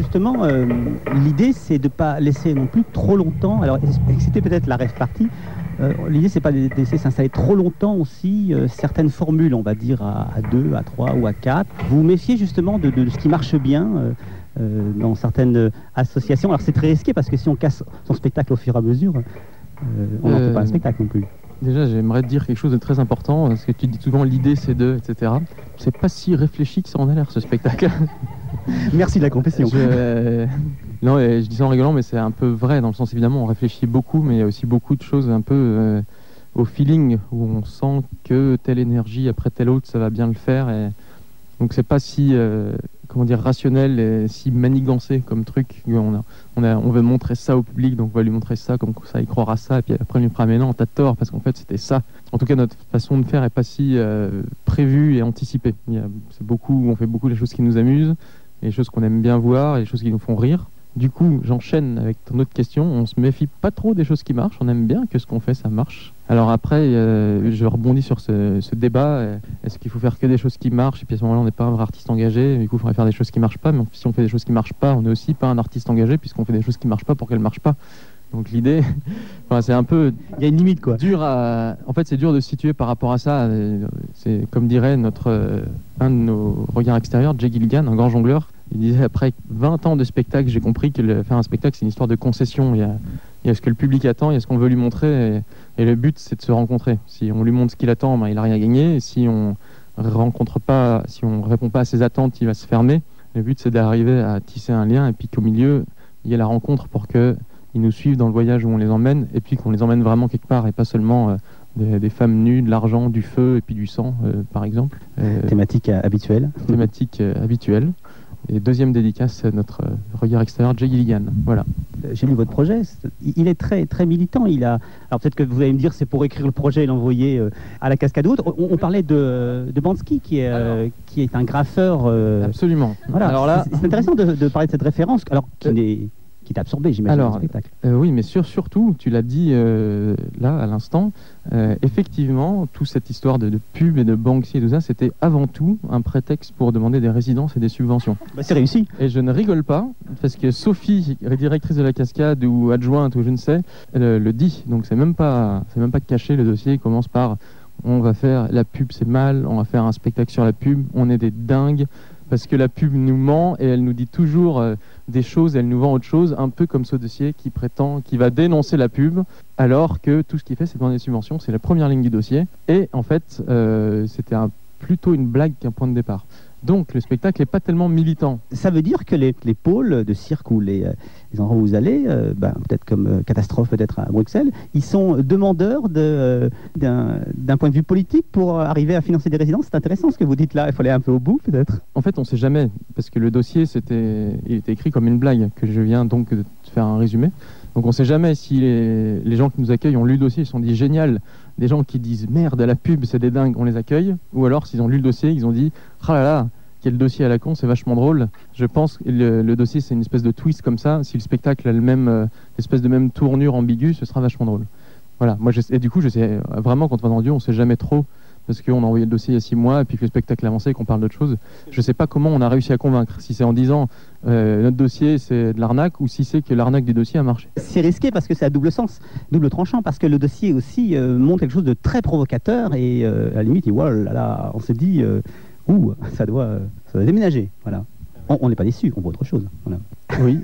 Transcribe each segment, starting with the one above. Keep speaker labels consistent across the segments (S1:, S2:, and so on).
S1: justement, l'idée, c'est de ne pas laisser non plus trop longtemps. Alors, c'était peut-être la rêve partie. L'idée, c'est pas de laisser s'installer trop longtemps aussi certaines formules, on va dire à 2, à 3 ou à 4. Vous vous méfiez justement de ce qui marche bien dans certaines associations. Alors, c'est très risqué parce que si on casse son spectacle au fur et à mesure, on n'en fait pas un spectacle non plus.
S2: Déjà, j'aimerais te dire quelque chose de très important, parce que tu dis souvent l'idée c'est de, etc. C'est pas si réfléchi que ça en a l'air, ce spectacle.
S1: Merci de la confession.
S2: Non, je dis ça en rigolant, mais c'est un peu vrai, dans le sens, évidemment, on réfléchit beaucoup, mais il y a aussi beaucoup de choses un peu au feeling, où on sent que telle énergie après telle autre, ça va bien le faire. Et... Donc c'est pas si rationnel et si manigancé comme truc. On veut montrer ça au public, donc on va lui montrer ça, comme ça il croira ça, et puis après il lui fera mais non, t'as tort, parce qu'en fait c'était ça. En tout cas, notre façon de faire est pas si prévue et anticipée. On fait beaucoup les choses qui nous amusent, les choses qu'on aime bien voir, et les choses qui nous font rire. Du coup, j'enchaîne avec ton autre question. On se méfie pas trop des choses qui marchent. On aime bien que ce qu'on fait, ça marche. Alors après, je rebondis sur ce débat. Est-ce qu'il faut faire que des choses qui marchent? Et puis à ce moment-là, on n'est pas un vrai artiste engagé. Du coup, il faudrait faire des choses qui marchent pas. Mais si on fait des choses qui marchent pas, on n'est aussi pas un artiste engagé, puisqu'on fait des choses qui marchent pas pour qu'elles marchent pas. Donc l'idée, c'est un peu...
S1: Il y a une limite, quoi.
S2: En fait, c'est dur de se situer par rapport à ça. C'est comme dirait un de nos regards extérieurs, Jay Gilligan, un grand jongleur. Il disait, après 20 ans de spectacle, j'ai compris que faire un spectacle, c'est une histoire de concession. Il y a ce que le public attend, il y a ce qu'on veut lui montrer, et le but, c'est de se rencontrer. Si on lui montre ce qu'il attend, il n'a rien gagné. Et si on répond pas à ses attentes, il va se fermer. Le but, c'est d'arriver à tisser un lien, et puis qu'au milieu, il y ait la rencontre pour qu'ils nous suivent dans le voyage où on les emmène, et puis qu'on les emmène vraiment quelque part, et pas seulement des femmes nues, de l'argent, du feu, et puis du sang, par exemple.
S1: Thématique habituelle.
S2: Thématique habituelle. Et deuxième dédicace, notre regard extérieur, Jay Gilligan. Voilà.
S1: J'ai lu votre projet. Il est très, très militant. Alors peut-être que vous allez me dire c'est pour écrire le projet et l'envoyer à la cascade haute. On parlait de Bansky qui est un graffeur.
S2: Absolument.
S1: Voilà. Alors là, c'est intéressant de parler de cette référence. Alors qui t'a absorbé, j'imagine, dans le spectacle.
S2: Oui, mais surtout, tu l'as dit là, à l'instant, effectivement, toute cette histoire de pub et de Banksy et tout ça, c'était avant tout un prétexte pour demander des résidences et des subventions.
S1: C'est réussi.
S2: Et je ne rigole pas, parce que Sophie, directrice de la cascade ou adjointe ou je ne sais, elle le dit. Donc c'est même pas caché, le dossier commence par on va faire la pub, c'est mal, on va faire un spectacle sur la pub, on est des dingues. Parce que la pub nous ment et elle nous dit toujours des choses, elle nous vend autre chose, un peu comme ce dossier qui va dénoncer la pub, alors que tout ce qu'il fait, c'est demander des subventions, c'est la première ligne du dossier. Et en fait, c'était plutôt une blague qu'un point de départ. Donc le spectacle n'est pas tellement militant.
S1: Ça veut dire que les pôles de cirque ou les endroits où vous allez, peut-être comme Catastrophe, peut-être à Bruxelles, ils sont demandeurs d'un point de vue politique pour arriver à financer des résidences. C'est intéressant ce que vous dites là, il faut aller un peu au bout peut-être.
S2: En fait, on ne sait jamais, parce que le dossier, il était écrit comme une blague, que je viens donc de faire un résumé. Donc on ne sait jamais si les gens qui nous accueillent ont lu le dossier, ils se sont dit génial. Des gens qui disent merde, la pub, c'est des dingues, on les accueille. Ou alors, s'ils ont lu le dossier, ils ont dit ah là là, quel dossier à la con, c'est vachement drôle. Je pense que le dossier, c'est une espèce de twist comme ça. Si le spectacle a l'espèce de même tournure ambiguë, ce sera vachement drôle. Voilà. Et du coup, je sais vraiment, quand on va dans Dieu, on ne sait jamais trop. Parce qu'on a envoyé le dossier il y a 6 mois, et puis que le spectacle a avancé et qu'on parle d'autre chose. Je ne sais pas comment on a réussi à convaincre. Si c'est en disant notre dossier c'est de l'arnaque, ou si c'est que l'arnaque du dossier a marché. C'est
S1: risqué parce que c'est à double sens, double tranchant, parce que le dossier aussi montre quelque chose de très provocateur, et à la limite, on se dit, ça doit déménager. Voilà. On n'est pas déçu, on voit autre chose. Voilà.
S2: Oui.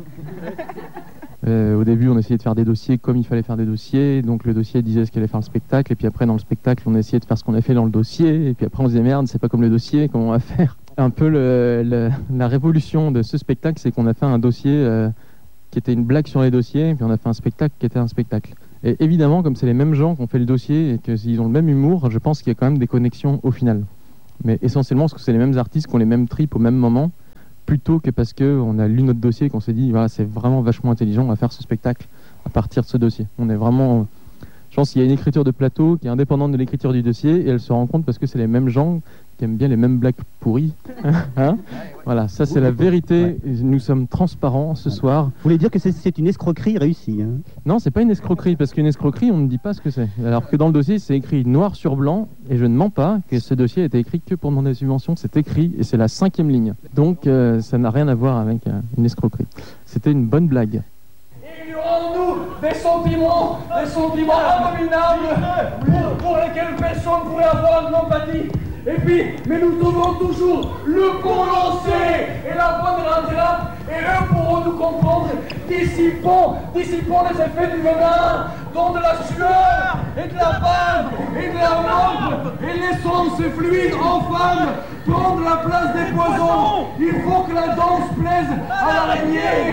S2: Au début, on essayait de faire des dossiers comme il fallait faire des dossiers. Donc le dossier disait ce qu'il allait faire le spectacle. Et puis après, dans le spectacle, on essayait de faire ce qu'on a fait dans le dossier. Et puis après, on se disait merde, c'est pas comme le dossier, comment on va faire? Un peu la révolution de ce spectacle, c'est qu'on a fait un dossier qui était une blague sur les dossiers. Et puis on a fait un spectacle qui était un spectacle. Et évidemment, comme c'est les mêmes gens qui ont fait le dossier et qu'ils ont le même humour, je pense qu'il y a quand même des connexions au final. Mais essentiellement parce que c'est les mêmes artistes qui ont les mêmes tripes au même moment, plutôt que parce qu'on a lu notre dossier et qu'on s'est dit voilà, c'est vraiment vachement intelligent, on va faire ce spectacle à partir de ce dossier. On est vraiment... Je pense qu'il y a une écriture de plateau qui est indépendante de l'écriture du dossier, et elle se rend compte parce que c'est les mêmes gens qui aime bien les mêmes blagues pourries. Hein, voilà, ça c'est la vérité. Nous sommes transparents ce soir.
S1: Vous voulez dire que c'est une escroquerie réussie, hein?
S2: Non, c'est pas une escroquerie, parce qu'une escroquerie, on ne dit pas ce que c'est. Alors que dans le dossier, c'est écrit noir sur blanc, et je ne mens pas, que ce dossier a été écrit que pour demander des subventions. C'est écrit, et c'est la 5e ligne. Donc ça n'a rien à voir avec une escroquerie. C'était une bonne blague.
S3: Ignorons-nous des sentiments abominables pour lesquels personne ne pourrait avoir de l'empathie. Et puis, mais nous trouvons toujours le bon lancer et la bonne rentrade, et eux pourront nous comprendre. Dissipons les effets du venin, dont de la sueur et de la bave et de la lampe, et laissons ce fluide infâme prendre la place des poisons. Il faut que la danse plaise à l'araignée.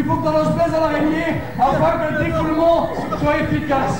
S3: Afin que le défoulement soit efficace.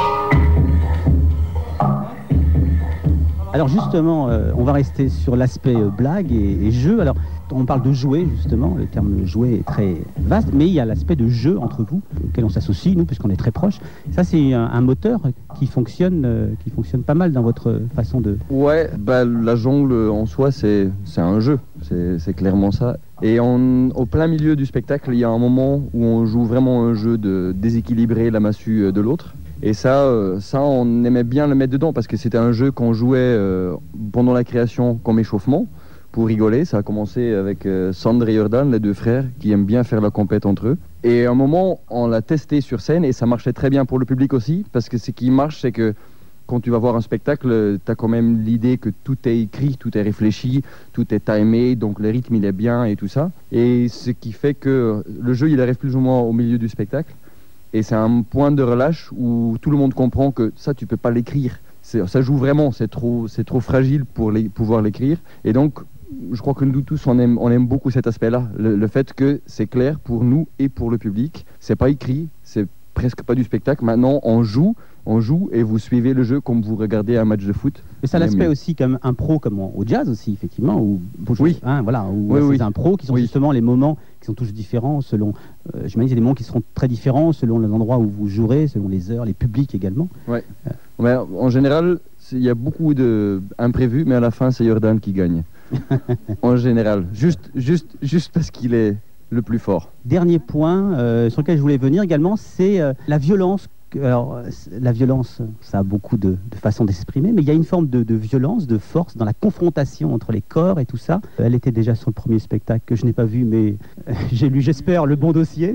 S1: Alors justement, on va rester sur l'aspect blague et jeu. Alors, on parle de jouer, justement, le terme jouer est très vaste, mais il y a l'aspect de jeu entre vous, auquel on s'associe, nous, puisqu'on est très proches. Ça, c'est un moteur qui fonctionne pas mal dans votre façon de...
S4: Ouais, la jungle en soi, c'est un jeu, c'est clairement ça. Et au plein milieu du spectacle, il y a un moment où on joue vraiment un jeu de déséquilibrer la massue de l'autre. Et ça, on aimait bien le mettre dedans parce que c'était un jeu qu'on jouait pendant la création comme échauffement pour rigoler. Ça a commencé avec Sandre et Jordan, les deux frères, qui aiment bien faire la compète entre eux. Et à un moment, on l'a testé sur scène et ça marchait très bien pour le public aussi, parce que ce qui marche, c'est que quand tu vas voir un spectacle, tu as quand même l'idée que tout est écrit, tout est réfléchi, tout est timé, donc le rythme il est bien et tout ça. Et ce qui fait que le jeu il arrive plus ou moins au milieu du spectacle. Et c'est un point de relâche où tout le monde comprend que ça, tu peux pas l'écrire. Ça joue vraiment, c'est trop fragile pour pouvoir l'écrire. Et donc, je crois que nous tous, on aime beaucoup cet aspect-là. Le fait que c'est clair pour nous et pour le public. C'est pas écrit, c'est presque pas du spectacle. Maintenant, on joue et vous suivez le jeu comme vous regardez un match de foot.
S1: Mais ça l'aspect aussi comme impro, comme au jazz aussi, effectivement, où
S4: oui.
S1: Hein, voilà, où ces impros qui sont justement les moments qui sont tous différents selon. J'imagine qu'il y a des moments qui seront très différents selon les endroits où vous jouerez, selon les heures, les publics également. Ouais.
S4: Mais en général, il y a beaucoup d'imprévus, mais à la fin, c'est Jordan qui gagne. En général, juste parce qu'il est le plus fort.
S1: Dernier point sur lequel je voulais venir également, c'est la violence. Alors, la violence, ça a beaucoup de façons d'exprimer, mais il y a une forme de violence, de force dans la confrontation entre les corps et tout ça. Elle était déjà sur le premier spectacle que je n'ai pas vu, mais j'ai lu, j'espère, le bon dossier.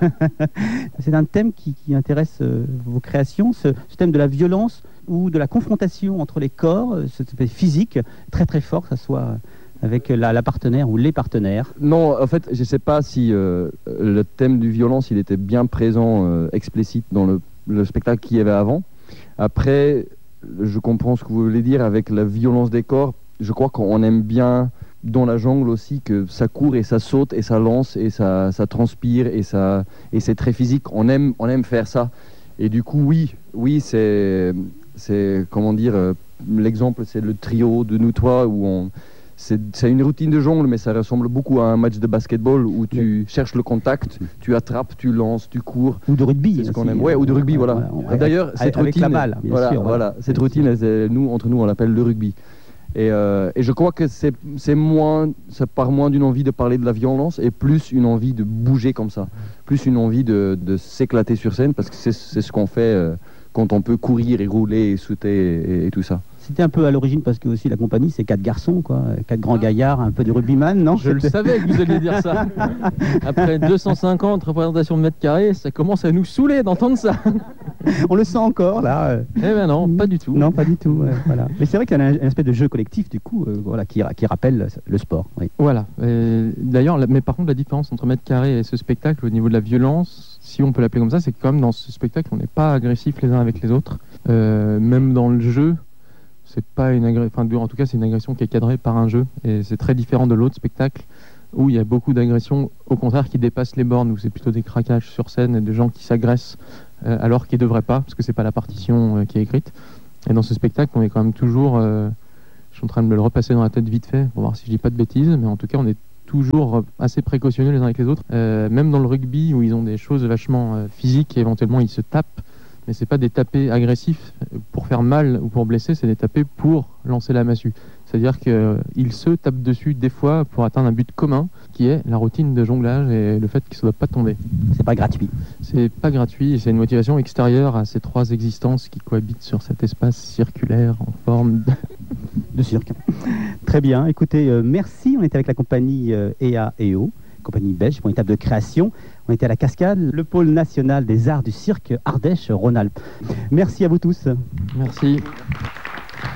S1: C'est un thème qui intéresse vos créations, ce thème de la violence ou de la confrontation entre les corps, ce thème physique, très très fort, que ça soit avec la partenaire ou les partenaires.
S4: Non, en fait, je ne sais pas si le thème du violence, il était bien présent, explicite dans le spectacle qu'il y avait avant. Après, je comprends ce que vous voulez dire avec la violence des corps. Je crois qu'on aime bien dans la jungle aussi que ça court et ça saute et ça lance et ça transpire et c'est très physique. On aime faire ça. Et du coup, oui, c'est comment dire, l'exemple, c'est le trio de nous trois où c'est une routine de jungle, mais ça ressemble beaucoup à un match de basketball où tu cherches le contact, tu attrapes, tu lances, tu cours.
S1: Ou de rugby.
S4: C'est ce qu'on aime. Ouais, ou de rugby, voilà. D'ailleurs, cette routine,
S1: la balle, bien sûr.
S4: Voilà, cette routine, entre nous, on l'appelle le rugby. Et je crois que ça part moins d'une envie de parler de la violence et plus une envie de bouger comme ça, plus une envie de s'éclater sur scène, parce que c'est ce qu'on fait quand on peut courir et rouler et sauter et tout ça.
S1: C'était un peu à l'origine parce que aussi la compagnie c'est 4 garçons, quoi, 4 grands gaillards, un peu de rugbyman, non?
S2: Je le savais que vous alliez dire ça. Après 250 représentations de mètres carrés, ça commence à nous saouler d'entendre ça.
S1: On le sent encore là.
S2: Eh ben non, pas du tout.
S1: Non, pas du tout. Voilà. Mais c'est vrai qu'il y a un aspect de jeu collectif du coup, voilà, qui rappelle le sport. Oui.
S2: Voilà. D'ailleurs, mais par contre la différence entre mètre carré et ce spectacle au niveau de la violence, si on peut l'appeler comme ça, c'est que quand même dans ce spectacle, on n'est pas agressifs les uns avec les autres. Même dans le jeu. C'est pas une agression, en tout cas c'est une agression qui est cadrée par un jeu et c'est très différent de l'autre spectacle où il y a beaucoup d'agressions au contraire qui dépassent les bornes, où c'est plutôt des craquages sur scène et des gens qui s'agressent alors qu'ils ne devraient pas parce que c'est pas la partition qui est écrite. Et dans ce spectacle on est quand même toujours, je suis en train de me le repasser dans la tête vite fait pour voir si je dis pas de bêtises, mais en tout cas on est toujours assez précautionneux les uns avec les autres, même dans le rugby où ils ont des choses vachement physiques et éventuellement ils se tapent. Mais c'est pas des tapés agressifs pour faire mal ou pour blesser, c'est des tapés pour lancer la massue. C'est-à-dire qu'ils se tapent dessus des fois pour atteindre un but commun, qui est la routine de jonglage et le fait que ça ne doit pas tomber.
S1: C'est pas gratuit.
S2: C'est pas gratuit, et c'est une motivation extérieure à ces trois existences qui cohabitent sur cet espace circulaire en forme
S1: de cirque. Très bien, écoutez, merci. On était avec la compagnie EA&O, compagnie belge pour une étape de création. On était à la Cascade, le pôle national des arts du cirque Ardèche-Rhône-Alpes. Merci à vous tous.
S2: Merci.